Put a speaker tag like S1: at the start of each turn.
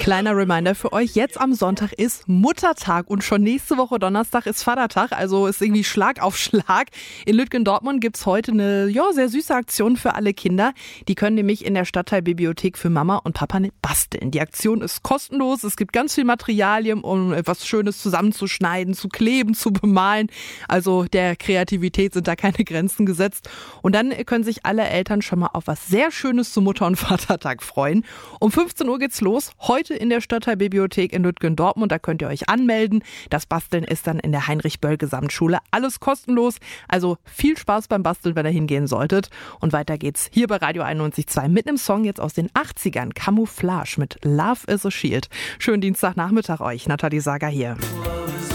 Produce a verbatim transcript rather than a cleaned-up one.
S1: Kleiner Reminder für euch, jetzt am Sonntag ist Muttertag und schon nächste Woche Donnerstag ist Vatertag, also ist irgendwie Schlag auf Schlag. In Lütgendortmund gibt's heute eine ja, sehr süße Aktion für alle Kinder. Die können nämlich in der Stadtteilbibliothek für Mama und Papa basteln. Die Aktion ist kostenlos, es gibt ganz viel Materialien, um etwas Schönes zusammenzuschneiden, zu kleben, zu bemalen. Also der Kreativität sind da keine Grenzen gesetzt. Und dann können sich alle Eltern schon mal auf was sehr Schönes zum Mutter- und Vatertag freuen. Um fünfzehn Uhr geht's los, heute in der Stadtteilbibliothek in Lütgendortmund. Da könnt ihr euch anmelden. Das Basteln ist dann in der Heinrich-Böll-Gesamtschule. Alles kostenlos. Also viel Spaß beim Basteln, wenn ihr hingehen solltet. Und weiter geht's hier bei Radio einundneunzig Komma zwei mit einem Song jetzt aus den achtzigern. Camouflage mit Love is a Shield. Schönen Dienstagnachmittag euch. Nathalie Sager hier.